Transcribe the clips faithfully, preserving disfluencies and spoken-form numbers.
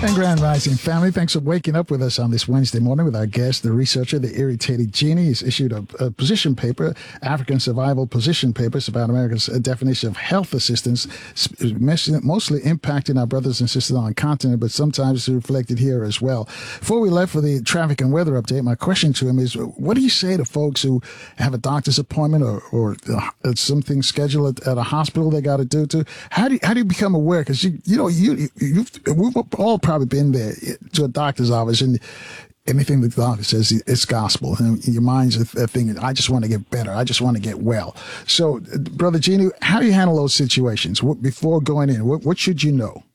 And Grand Rising family, thanks for waking up with us on this Wednesday morning with our guest, the researcher, the irritated genie. He's issued a, a position paper, African Survival Position Paper. It's about America's definition of health assistance, mostly impacting our brothers and sisters on the continent, but sometimes reflected here as well. Before we left for the traffic and weather update, my question to him is, what do you say to folks who have a doctor's appointment or, or uh, something scheduled at, at a hospital they got to do to? How do you, how do you become aware? Because, you, you know, you, you've, we've all probably been there to a doctor's office, and anything the doctor says, it's gospel. And your mind's a thing, I just want to get better. I just want to get well. So, Brother Genie, how do you handle those situations before going in? What, what should you know?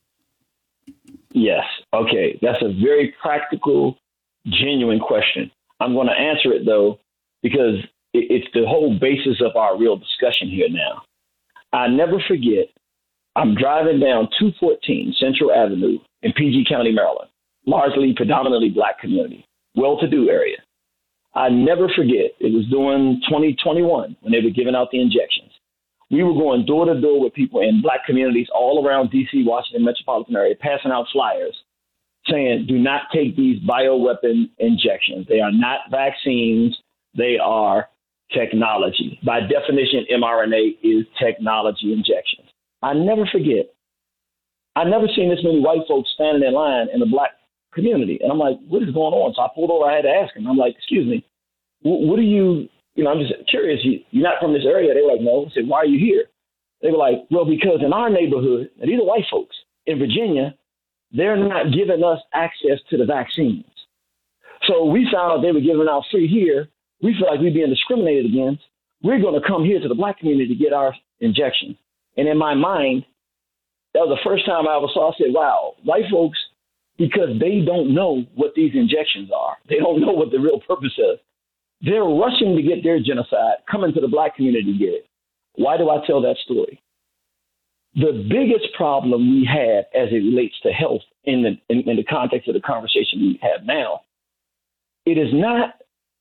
Yes. Okay. That's a very practical, genuine question. I'm going to answer it, though, because it's the whole basis of our real discussion here now. I never forget, I'm driving down two fourteen Central Avenue in P G County, Maryland, largely predominantly black community, well-to-do area. I never forget, it was during twenty twenty-one when they were giving out the injections. We were going door to door with people in black communities all around D C, Washington metropolitan area, passing out flyers saying, do not take these bioweapon injections. They are not vaccines. They are technology. By definition, mRNA is technology injections. I never forget. I never seen this many white folks standing in line in the black community. And I'm like, what is going on? So I pulled over. I had to ask him. I'm like, excuse me, what are you, you know, I'm just curious. You, you're not from this area. They were like, no. I said, why are you here? They were like, well, because in our neighborhood, and these are white folks in Virginia, they're not giving us access to the vaccines. So we found out they were giving out free here. We feel like we're being discriminated against. We're going to come here to the black community to get our injections. And in my mind, that was the first time I ever saw, I said, wow, white folks, because they don't know what these injections are. They don't know what the real purpose is. They're rushing to get their genocide, coming to the black community to get it. Why do I tell that story? The biggest problem we have as it relates to health in the, in, in the context of the conversation we have now, it is not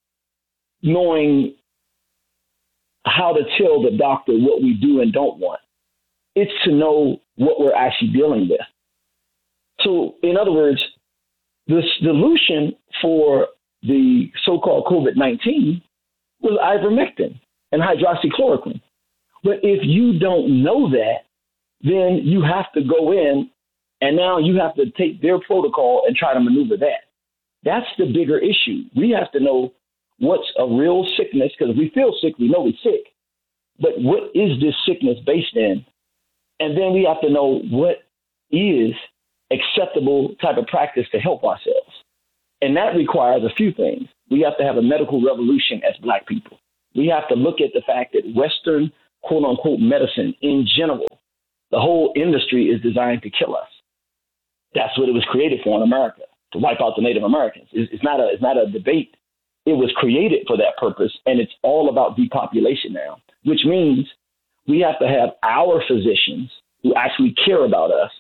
knowing how to tell the doctor what we do and don't want. It's to know what we're actually dealing with. So, in other words, the solution for the so-called COVID nineteen was ivermectin and hydroxychloroquine. But if you don't know that, then you have to go in and now you have to take their protocol and try to maneuver that. That's the bigger issue. We have to know what's a real sickness, because if we feel sick, we know we're sick. But what is this sickness based in? And then we have to know what is acceptable type of practice to help ourselves. And that requires a few things. We have to have a medical revolution as black people. We have to look at the fact that Western, quote unquote, medicine in general, the whole industry is designed to kill us. That's what it was created for in America, to wipe out the Native Americans. It's, it's not a, it's not a debate. It was created for that purpose, and it's all about depopulation now, which means we have to have our physicians who actually care about us,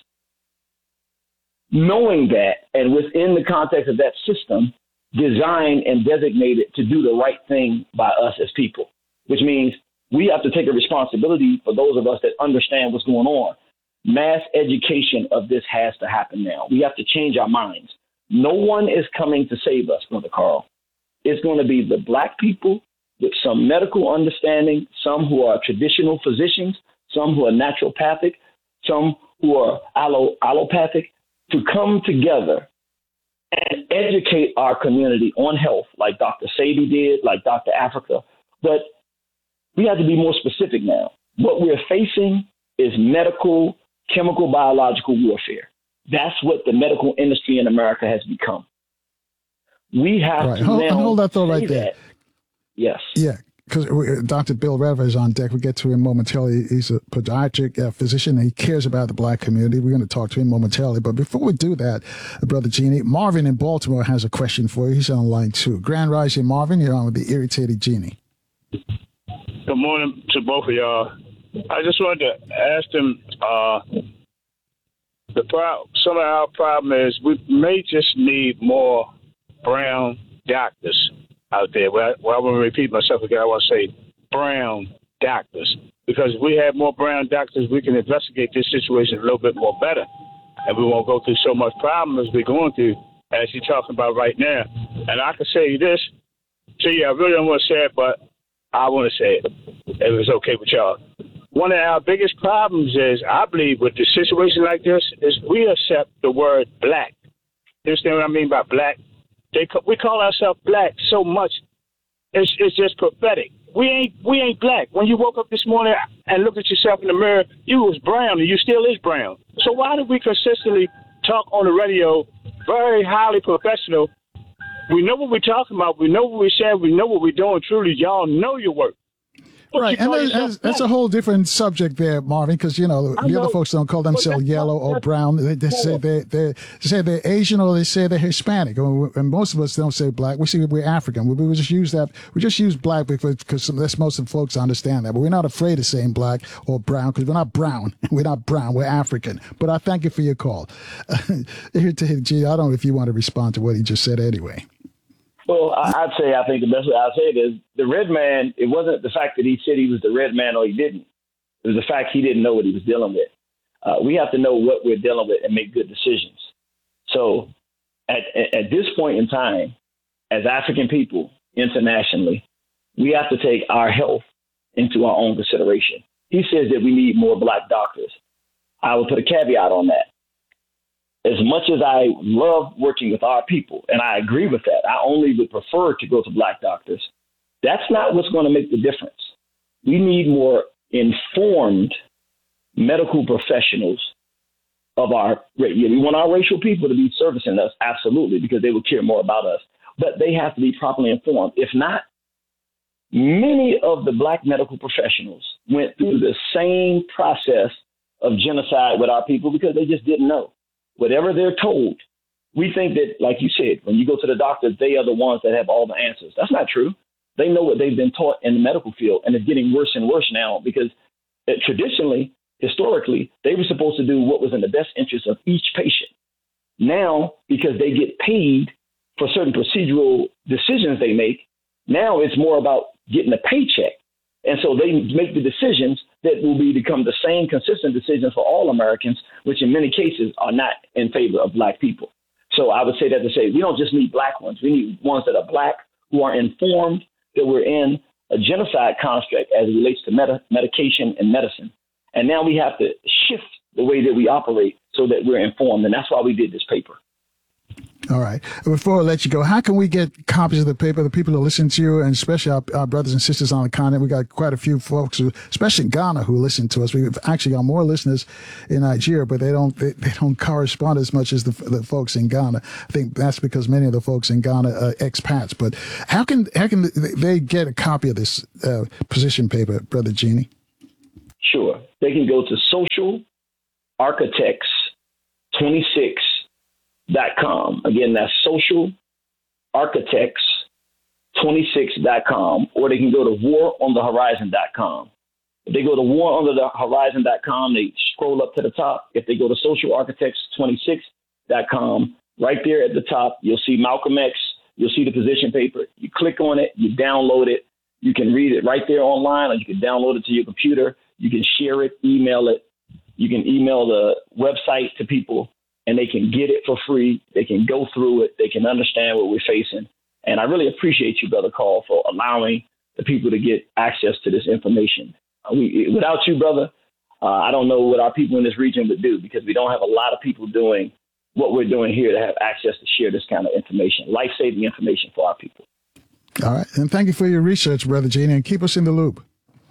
knowing that, and within the context of that system, designed and designated to do the right thing by us as people, which means we have to take a responsibility for those of us that understand what's going on. Mass education of this has to happen now. We have to change our minds. No one is coming to save us, Brother Carl. It's going to be the black people with some medical understanding, some who are traditional physicians, some who are naturopathic, some who are allo- allopathic, to come together and educate our community on health, like Doctor Sadie did, like Doctor Africa. But we have to be more specific now. What we're facing is medical, chemical, biological warfare. That's what the medical industry in America has become. We have right. to hold, now hold that thought right that. there. Yes. Yeah, because Doctor Bill Rever is on deck. We'll get to him momentarily. He's a podiatric uh, physician, and he cares about the black community. We're going to talk to him momentarily. But before we do that, uh, Brother Genie, Marvin in Baltimore has a question for you. He's on line two. Grand Rising, Marvin, you're on with the irritated Genie. Good morning to both of y'all. I just wanted to ask them, uh, the pro- some of our problem is we may just need more brown doctors out there. Well, I, well, I want to repeat myself again. I want to say brown doctors, because if we have more brown doctors, we can investigate this situation a little bit more better. and we won't go through so much problem as we're going through, as you're talking about right now. And I can say this, so yeah, I really don't want to say it, but I want to say it, if it's okay with y'all. One of our biggest problems is, I believe, with the situation like this, is we accept the word black. You understand what I mean by black? They we call ourselves black so much, it's it's just pathetic. We ain't we ain't black. When you woke up this morning and looked at yourself in the mirror, you was brown, and you still is brown. So why do we consistently talk on the radio, very highly professional? We know what we're talking about. We know what we're saying. We know what we're doing. Truly, y'all know your work. But right, and that, that's, that's a whole different subject there, Marvin, because, you know, the know, other folks don't call themselves yellow or brown. They, they say they they say they're Asian or they say they're Hispanic. And most of us don't say black. We say we're African. We, we just use that. We just use black because, because that's most of the folks understand that. But we're not afraid of saying black or brown because we're not brown. We're not brown. We're African. But I thank you for your call. Here to G, I don't know if you want to respond to what he just said anyway. Well, I'd say I think the best way I'd say it is the red man, it wasn't the fact that he said he was the red man or he didn't. It was the fact he didn't know what he was dealing with. Uh, we have to know what we're dealing with and make good decisions. So at, at this point in time, as African people internationally, we have to take our health into our own consideration. He says that we need more black doctors. I will put a caveat on that. As much as I love working with our people, and I agree with that, I only would prefer to go to black doctors. That's not what's going to make the difference. We need more informed medical professionals of our, yeah, we want our racial people to be servicing us, absolutely, because they will care more about us. But they have to be properly informed. If not, many of the black medical professionals went through the same process of genocide with our people because they just didn't know. Whatever they're told, we think that, like you said, when you go to the doctor, they are the ones that have all the answers. That's not true. They know what they've been taught in the medical field, and it's getting worse and worse now because uh, traditionally, historically, they were supposed to do what was in the best interest of each patient. Now, because they get paid for certain procedural decisions they make, now it's more about getting a paycheck. And so they make the decisions that will be become the same consistent decisions for all Americans, which in many cases are not in favor of black people. So I would say that to say we don't just need black ones. We need ones that are black, who are informed that we're in a genocide construct as it relates to med- medication and medicine. And now we have to shift the way that we operate so that we're informed. And that's why we did this paper. All right. Before I let you go, how can we get copies of the paper, the people who listen to you, and especially our, our brothers and sisters on the continent? We got quite a few folks, who, especially in Ghana, who listen to us. We've actually got more listeners in Nigeria, but they don't they, they don't correspond as much as the, the folks in Ghana. I think that's because many of the folks in Ghana are expats. But how can how can they get a copy of this uh, position paper, Brother Genie? Sure. They can go to Social Architects twenty-six dot com. Again, that's Social Architects twenty-six dot com, or they can go to war on the horizon dot com. If they go to war on the horizon dot com, they scroll up to the top. If they go to Social Architects twenty-six dot com, right there at the top, you'll see Malcolm X. You'll see the position paper. You click on it, you download it. You can read it right there online, or you can download it to your computer. You can share it, email it. You can email the website to people, and they can get it for free. They can go through it. They can understand what we're facing. And I really appreciate you, Brother Call, for allowing the people to get access to this information. Uh, we, without you, brother, uh, I don't know what our people in this region would do, because we don't have a lot of people doing what we're doing here to have access to share this kind of information, life-saving information for our people. All right. And thank you for your research, Brother Genie, and keep us in the loop.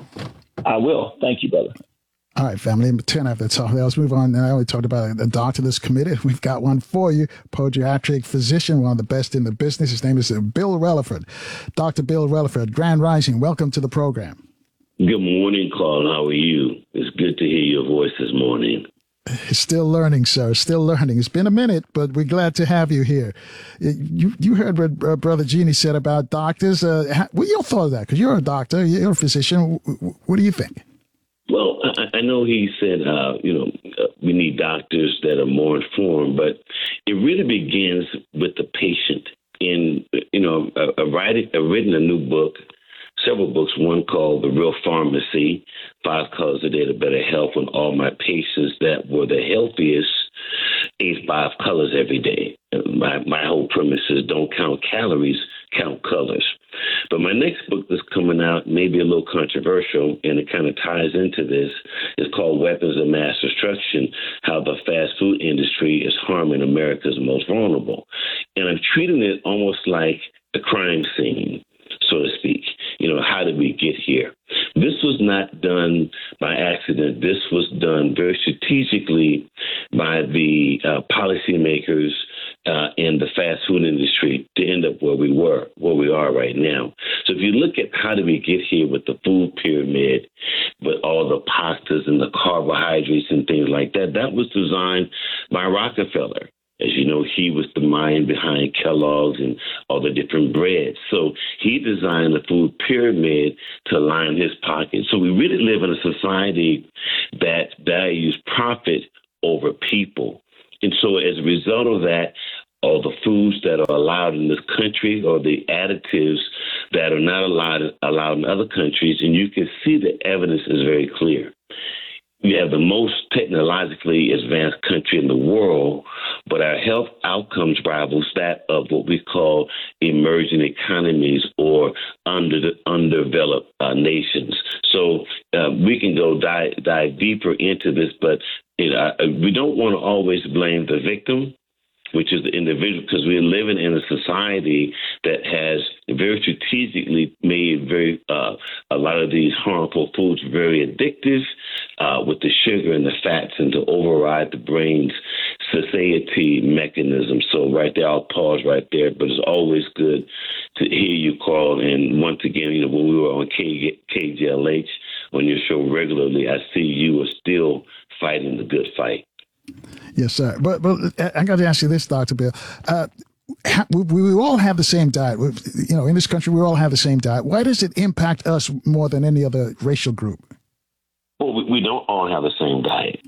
I will. Thank you, brother. All right, family. ten after the top. Let's move on. I already talked about a doctor that's committed. We've got one for you. Podiatric physician, one of the best in the business. His name is Bill Relaford. Doctor Bill Relaford, Grand Rising. Welcome to the program. Good morning, Carl. How are you? It's good to hear your voice this morning. Still learning, sir. Still learning. It's been a minute, but we're glad to have you here. You you heard what uh, Brother Genie said about doctors. Uh, what are your thoughts of that? Because you're a doctor, you're a physician. What do you think? Well, I, I know he said, uh, you know, uh, we need doctors that are more informed, but it really begins with the patient. In, you know, a, a writing, I've written a new book, several books, one called The Real Pharmacy, Five Causes of Better Health, on all my patients that were the healthiest eighty-five colors every day. My, my whole premise is don't count calories, count colors. But my next book that's coming out may be a little controversial, and it kind of ties into this. It's called Weapons of Mass Destruction, How the Fast Food Industry is Harming America's Most Vulnerable. And I'm treating it almost like a crime scene, so to speak. You know, how did we get here? This was not done by accident. This was done very strategically by the uh, policymakers uh, in the fast food industry to end up where we were, where we are right now. So if you look at how did we get here with the food pyramid, with all the pastas and the carbohydrates and things like that, that was designed by Rockefeller. As you know, he was the mind behind Kellogg's and all the different breads. So he designed the food pyramid to line his pocket. So we really live in a society that values profit over people. And so as a result of that, all the foods that are allowed in this country or the additives that are not allowed allowed in other countries, and you can see the evidence is very clear. We have the most technologically advanced country in the world, but our health outcomes rivals that of what we call emerging economies or under undeveloped uh, nations. So uh, we can go dive, dive deeper into this, but you know, we don't want to always blame the victim, which is the individual, because we're living in a society that has very strategically made very uh, a lot of these harmful foods very addictive uh, with the sugar and the fats, and to override the brain's satiety mechanism. So right there, I'll pause right there. But it's always good to hear you, Carl. And once again, you know, when we were on K J L H on your show regularly, I see you are still fighting the good fight. Yes, sir. But but I got to ask you this, Doctor Bill. Uh, we, we all have the same diet. We, you know, in this country, we all have the same diet. Why does it impact us more than any other racial group? Well, we, we don't all have the same diet.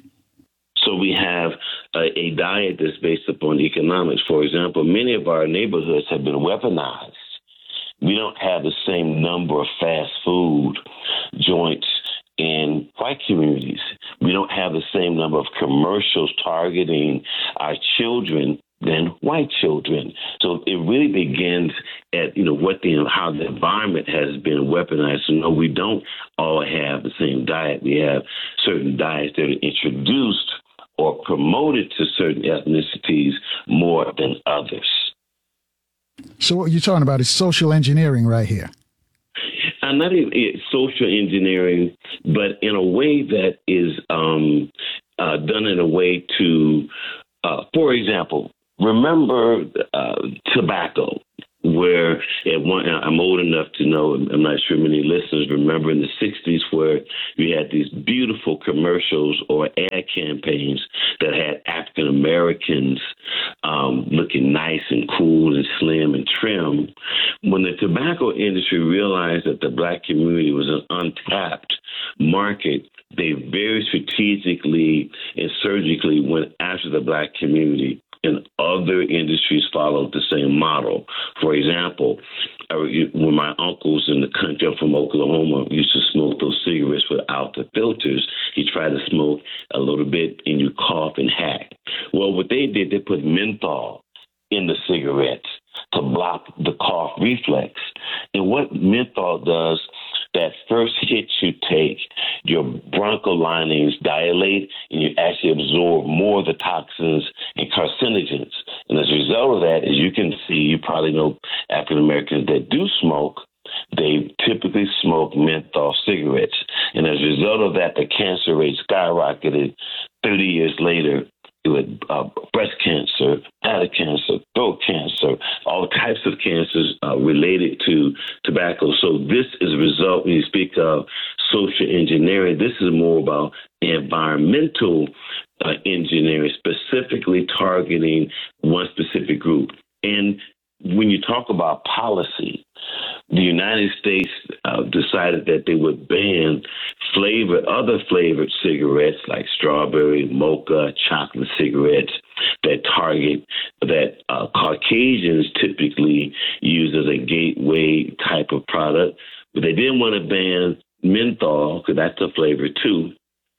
So we have a, a diet that's based upon economics. For example, many of our neighborhoods have been weaponized. We don't have the same number of fast food joints in white communities. We don't have the same number of commercials targeting our children than white children. So it really begins at, you know, what the how the environment has been weaponized. So no, we don't all have the same diet. We have certain diets that are introduced or promoted to certain ethnicities more than others. So what you're talking about is social engineering right here. Uh, not even social engineering, but in a way that is um, uh, done in a way to, uh, for example, remember uh, tobacco, where at one, I'm old enough to know, I'm not sure many listeners remember in the sixties where you had these beautiful commercials or ad campaigns that had African Americans um, looking nice and cool and slim and trim. When the tobacco industry realized that the black community was an untapped market, they very strategically and surgically went after the black community. And other industries followed the same model. For example, when my uncles in the country, I'm from Oklahoma, used to smoke those cigarettes without the filters, he tried to smoke a little bit and you cough and hack. Well, what they did, they put menthol in the cigarettes to block the cough reflex. And what menthol does, that first hit you take, your bronchial linings dilate and you actually absorb more of the toxins and carcinogens. And as a result of that, as you can see, you probably know African Americans that do smoke, they typically smoke menthol cigarettes. And as a result of that, the cancer rate skyrocketed thirty years later. With uh, breast cancer, bladder cancer, throat cancer, all types of cancers uh, related to tobacco. So this is a result when you speak of social engineering. This is more about environmental uh, engineering, specifically targeting one specific group. And when you talk about policy, the United States uh, decided that they would ban flavored, other flavored cigarettes like strawberry, mocha, chocolate cigarettes that target, that uh, Caucasians typically use as a gateway type of product. But they didn't want to ban menthol, because that's a flavor too.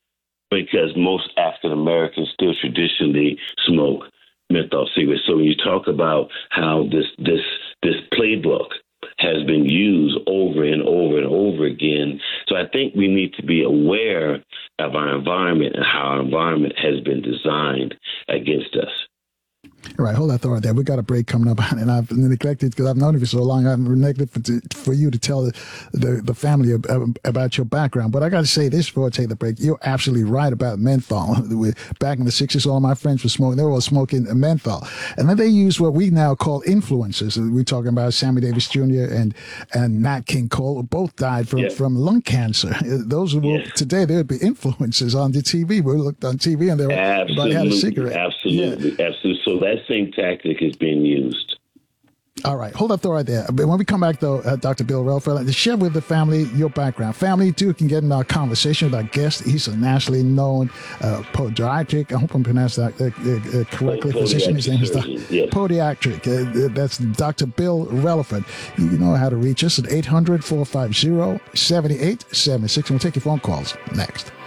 because most African Americans still traditionally smoke menthol cigarettes. So when you talk about how this this this playbook has been used over and over and over again, so I think we need to be aware of our environment and how our environment has been designed against us. All right, hold that thought there. We got a break coming up, and I've neglected, because I've known you for so long, I've neglected for, to, for you to tell the, the, the family ab, about your background. But I got to say this before I take the break. You're absolutely right about menthol. Back in the sixties, all my friends were smoking. They were all smoking menthol. And then they use what we now call influencers. We're talking about Sammy Davis Junior and and Nat King Cole. Both died from, yeah. from lung cancer. Those who yeah. today, there would be influencers on the T V. We looked on T V and they were, everybody had a cigarette. Absolutely, yeah. absolutely. So that same tactic is being used. All right, hold that thought right there. But when we come back, though, uh, Doctor Bill Relford, share with the family your background. Family, too, can get in our conversation with our guest. He's a nationally known uh, podiatric. I hope I'm pronouncing that uh, uh, correctly. Oh, physician. His name is yes. Podiatric. Uh, that's Doctor Bill Relford. You know how to reach us at eight hundred, four five zero, seven eight seven six. And we'll take your phone calls next.